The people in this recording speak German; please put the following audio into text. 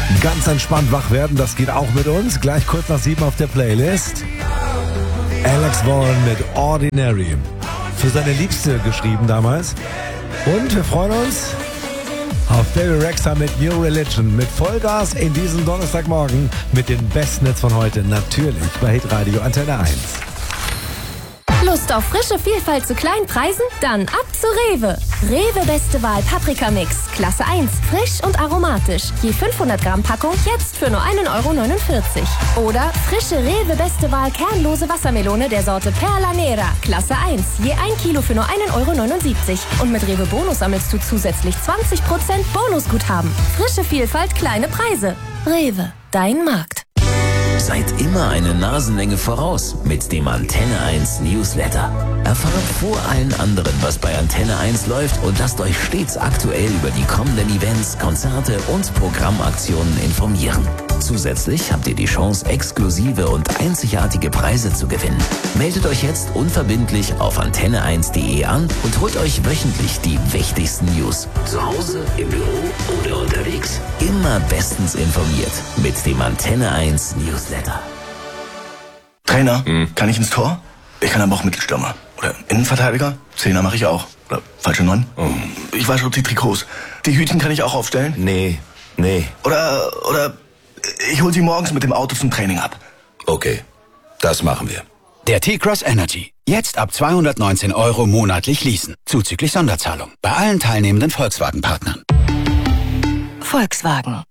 Ganz entspannt wach werden, das geht auch mit uns. Gleich kurz nach 7 auf der Playlist. Alex Warren mit Ordinary. Für seine Liebste geschrieben damals. Und wir freuen uns auf Baby Rexha mit New Religion. Mit Vollgas in diesem Donnerstagmorgen mit den besten Hits von heute. Natürlich bei Hitradio Antenne 1. Lust auf frische Vielfalt zu kleinen Preisen? Dann ab zu Rewe. Rewe Beste Wahl Paprikamix. Klasse 1. Frisch und aromatisch. Je 500 Gramm Packung jetzt für nur 1,49 €. Oder frische Rewe Beste Wahl kernlose Wassermelone der Sorte Perla Nera. Klasse 1. Je 1 Kilo für nur 1,79 €. Und mit Rewe Bonus sammelst du zusätzlich 20% Bonusguthaben. Frische Vielfalt, kleine Preise. Rewe, dein Markt. Seid immer eine Nasenlänge voraus mit dem Antenne 1 Newsletter. Erfahrt vor allen anderen, was bei Antenne 1 läuft und lasst euch stets aktuell über die kommenden Events, Konzerte und Programmaktionen informieren. Zusätzlich habt ihr die Chance, exklusive und einzigartige Preise zu gewinnen. Meldet euch jetzt unverbindlich auf antenne1.de an und holt euch wöchentlich die wichtigsten News. Zu Hause, im Büro oder unterwegs. Immer bestens informiert mit dem Antenne 1 Newsletter. Trainer, kann ich ins Tor? Ich kann aber auch Mittelstürmer. Oder Innenverteidiger? Zehner mache ich auch. Oder falsche 9? Ich wasche auch die Trikots. Die Hütchen kann ich auch aufstellen? Nee. Oder ich hol sie morgens mit dem Auto zum Training ab. Okay, das machen wir. Der T-Cross Energy. Jetzt ab 219 € monatlich leasen. Zuzüglich Sonderzahlung. Bei allen teilnehmenden Volkswagen-Partnern. Volkswagen.